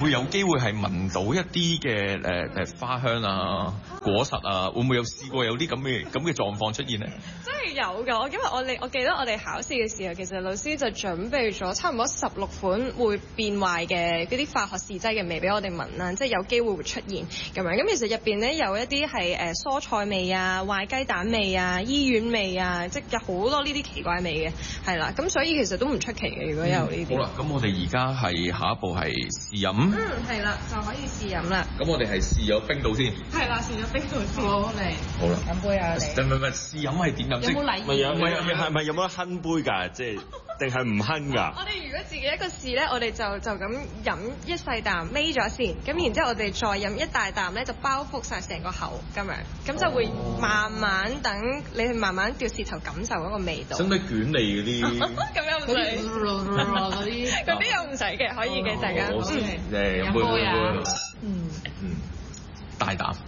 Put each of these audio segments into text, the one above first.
會有機會係聞到一啲嘅花香啊、果實啊？會唔會有試過有啲咁嘅狀況出現咧？ 真係有㗎，因為我記得我哋考試嘅時候，其實老師就準備咗差唔多16款會變壞嘅嗰啲化學試劑嘅味俾我哋聞啦，即係有機會會出現咁樣。咁其實入邊咧有一啲係蔬菜味啊、壞雞蛋味啊、醫院味啊，即係有好多呢啲奇怪味嘅，係啦。咁所以其實都唔出奇嘅，如果有呢啲。 好啦，咁我哋而家係下一步係試飲。 係啦，就可以試飲啦。 咁我哋係試咗冰島先。 係啦，試咗冰島先。好嚟。 好啦。 飲杯啊你。 唔係試飲係點飲先？ 有冇禮儀？ 係咪有冇得哼杯㗎？即係定係唔哼㗎？ 我哋如果自己一個試咧，我哋就咁飲一細啖，煨咗先。咁然之後我哋再飲一大啖咧，就包覆晒成個口咁樣，咁就會慢慢等你去慢慢掉舌頭感受嗰個味道。 使唔使捲脷嗰啲？ 咁又唔使。嗰啲又唔使嘅，可以嘅，大家。 飲杯啊！大啖。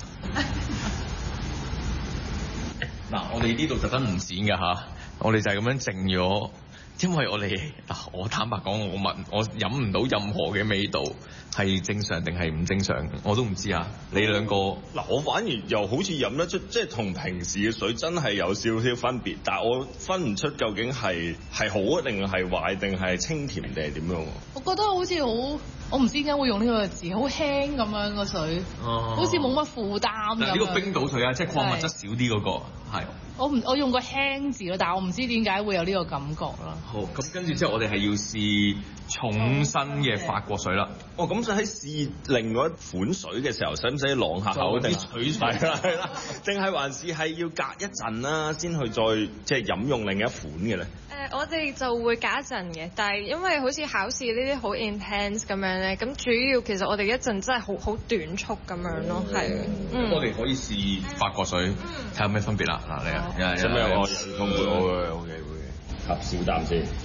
嗱，我哋呢度特登唔剪㗎嚇，我哋就係咁樣靜咗，因為我坦白講，我飲唔到任何嘅味道，係正常定係唔正常，我都唔知啊。你兩個嗱，我反而又好似飲得出，即係同平時嘅水真係有少少分別，但係我分唔出究竟係好定係壞定係清甜定係點樣。 我覺得好似我唔知點解會用呢個字，好輕咁樣個水，好似冇乜負擔咁。 呢個冰島水啊，即係礦物質少啲嗰個係。 我用個輕字咯，但係我唔知點解會有呢個感覺咯。 好，咁跟住之後我哋係要試重新嘅法國水啦。 咁就喺試另外一款水嘅時候，使唔使啷下口定水係啦，定係還是係要隔一陣啦，先去再即係飲用另一款嘅咧？ 我哋就會隔一陣嘅，但係因為好似考試呢啲好 intense 咁樣咧，咁主要其實我哋一陣真係好短促咁樣咯，係。 咁我哋可以試法國水，睇下有咩分別啦。嗱，你啊， 有咩我通過我嘅會吸少啖先。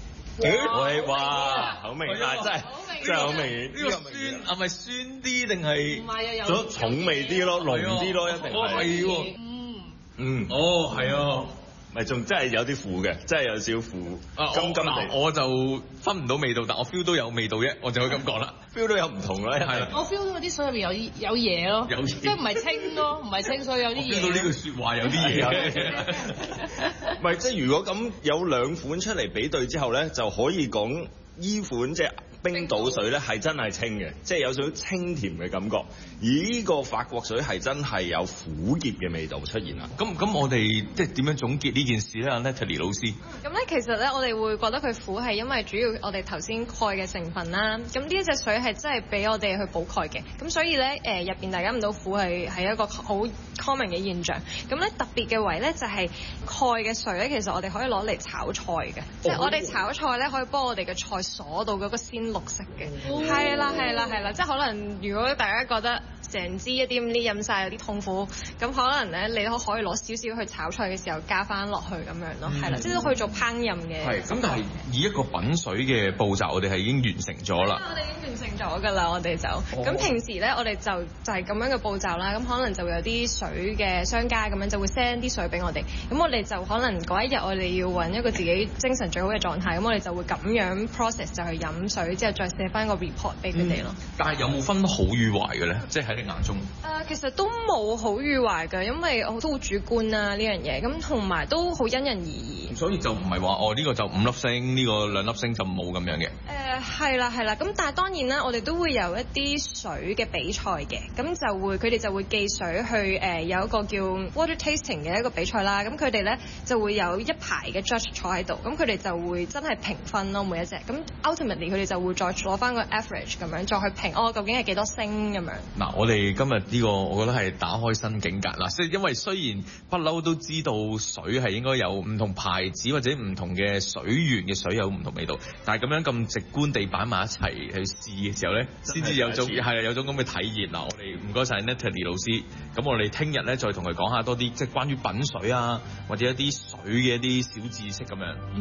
哇，好明顯，真係好明顯。 呢個酸係咪酸啲定係？ 唔係啊， 有重味啲咯，濃啲咯，一定係。 係喎。係啊。 咪仲真係有啲苦嘅，真係有少少苦。金地。 我就分唔到味道，但我 feel 都有味道啫，我就可以咁講啦。 feel 都有唔同啦，係。 我 feel 到啲水入邊有嘢咯，即係唔係清咯，唔係清水有啲嘢。 feel 到呢句説話有啲嘢。 唔係，即係如果咁有兩款出嚟比對之後咧，就可以講依款即係冰島水咧係真係清嘅，即係有少少清甜嘅感覺。而呢個法國水係真係有苦澀嘅味道出現啦。 咁我哋即係點樣總結呢件事咧？Natalie 老師。 咁咧其實咧，我哋會覺得佢苦係因為主要我哋頭先鈣嘅成分啦。咁呢一隻水係真係俾我哋去補鈣嘅。咁所以咧入邊大家唔到苦係一個好 common 嘅現象。咁咧特別嘅位咧就係鈣嘅水咧，其實我哋可以攞嚟炒菜嘅。即係我哋炒菜咧可以幫我哋嘅菜鎖到嗰個鮮綠色嘅。係啦，即係可能如果大家覺得成支一啲咁啲飲晒有啲痛苦，咁可能咧你都可以攞少少去炒菜嘅時候加翻落去咁樣咯，係啦，即係都可以做烹飪嘅。 係，咁但係以一個品水嘅步驟，我哋係已經完成咗啦。 我哋已經完成咗㗎啦，我哋就咁平時咧，我哋就係咁樣嘅步驟啦。咁可能就會有啲水嘅商家咁樣就會 send 啲水俾我哋，咁我哋就可能嗰一日我哋要揾一個自己精神最好嘅狀態，咁我哋就會咁樣 process 就去飲水，之後再寫翻個 report 俾佢哋咯。 但係有冇分好與壞嘅咧？即係喺你眼中？ 其實都冇好與壞㗎，因為我都好主觀啦呢樣嘢，咁同埋都好因人而異。 所以就唔係話呢個就5粒星，呢個2粒星就冇咁樣嘅。 係啦，咁但係當然啦，我哋都會有一啲水嘅比賽嘅，咁佢哋就會寄水去有一個叫 water tasting 嘅一個比賽啦，咁佢哋咧就會有一排嘅 judge 坐喺度，咁佢哋就會真係評分咯每一隻，咁 ultimately 佢哋就會再攞翻個 average 咁樣再去評究竟係幾多星咁樣。嗱， 我哋今日呢個我覺得係打開新境界啦，因為雖然不嬲都知道水係應該有唔同牌子或者唔同嘅水源嘅水有唔同味道，但係咁樣咁直觀地擺埋一齊去試嘅時候咧，先至有種咁嘅體驗。嗱，我哋唔該晒 Natalie 老師，咁我哋聽日咧再同佢講下多啲即係關於品水啊，或者一啲水嘅一啲小知識咁樣。